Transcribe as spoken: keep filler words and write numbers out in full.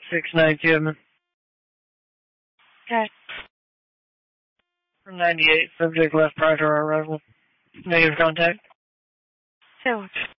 six nine two. Okay. ninety-eight, subject left prior to our arrival. Negative contact. So,